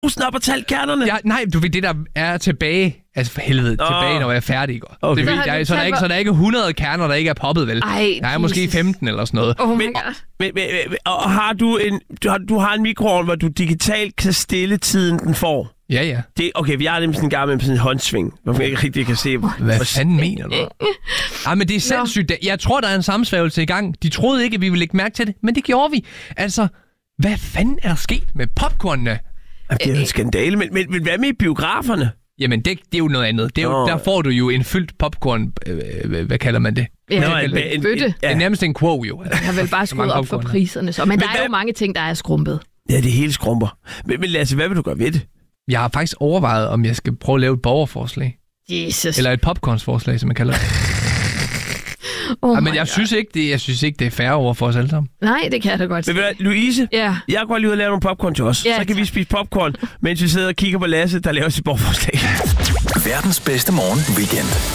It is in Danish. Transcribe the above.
brusen op og talt kernerne? Ja, nej, du ved, det der er tilbage. Altså for helvede, tilbage, når jeg er færdig. Okay. Det ved, så er der ikke 100 kerner, der ikke er poppet, vel? Ej, der er måske 15 eller sådan noget. Oh my god. Og har du har en mikroovn, hvor du digitalt kan stille tiden, den får? Ja. Okay, vi har nemlig sådan en gang med sådan en håndsving, hvor man ikke rigtig kan se... Hvad fanden mener du? Ej, men det er sindssygt. Jeg tror, der er en sammensværgelse i gang. De troede ikke, at vi ville lægge mærke til det, men det gjorde vi. Altså, hvad fanden er der sket med popcornene? Det er jo en skandale, men hvad med i biograferne? Jamen, det er jo noget andet. Det er jo, der får du jo en fyldt popcorn... hvad kalder man det? Ja, en bøtte. Det er nærmest en quo, jo. Jeg har vel bare skruet op for priserne. Så. Men der er jo mange ting, der er skrumpet. Ja, det hele skrumper. Men Lasse, hvad vil du gøre ved det? Jeg har faktisk overvejet, om jeg skal prøve at lave et borgerforslag. Jesus. Eller et popcornsforslag, som man kalder det. Men jeg synes ikke, det er fair over for os alle sammen. Nej, det kan jeg da godt sige. Men Louise, ja. Jeg går lige ud og lave nogle popcorn til os. Ja, så kan vi spise popcorn, mens vi sidder og kigger på Lasse, der laver sit borgerforslag. Verdens bedste morgen weekend.